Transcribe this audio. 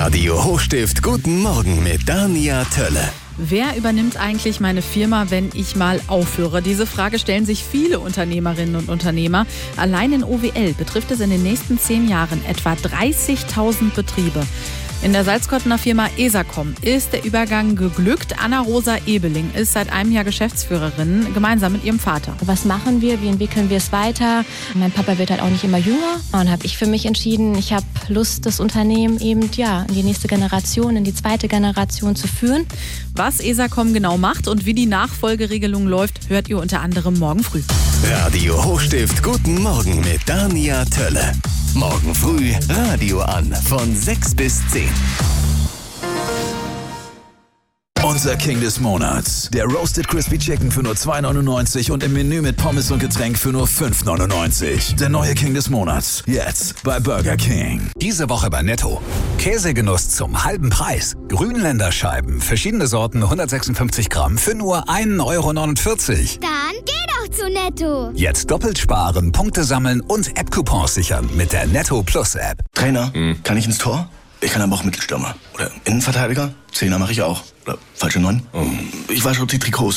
Radio Hochstift Guten Morgen mit Dania Tölle. Wer übernimmt eigentlich meine Firma, wenn ich mal aufhöre? Diese Frage stellen sich viele Unternehmerinnen und Unternehmer. Allein in OWL betrifft es in den nächsten 10 Jahren etwa 30.000 Betriebe. In der Salzkottener Firma ESACOM ist der Übergang geglückt. Anna-Rosa Ebeling ist seit einem Jahr Geschäftsführerin, gemeinsam mit ihrem Vater. Was machen wir? Wie entwickeln wir es weiter? Mein Papa wird halt auch nicht immer jünger. Und habe ich für mich entschieden, ich habe Lust, das Unternehmen eben in die nächste Generation, in die zweite Generation zu führen. Was ESACOM genau macht und wie die Nachfolgeregelung läuft, hört ihr unter anderem morgen früh. Radio Hochstift Guten Morgen mit Dania Tölle. Morgen früh Radio an von 6 bis 10. Unser King des Monats. Der Roasted Crispy Chicken für nur 2,99 und im Menü mit Pommes und Getränk für nur 5,99. Der neue King des Monats. Jetzt bei Burger King. Diese Woche bei Netto. Käsegenuss zum halben Preis. Grünländerscheiben, verschiedene Sorten, 156 Gramm für nur 1,49 €. Dann geh doch zu Netto. Jetzt doppelt sparen, Punkte sammeln und App-Coupons sichern mit der Netto Plus App. Trainer, kann ich ins Tor? Ich kann aber auch Mittelstürmer. Oder Innenverteidiger? Zehner mache ich auch. Oder falsche 9? Ich wasche die Trikots.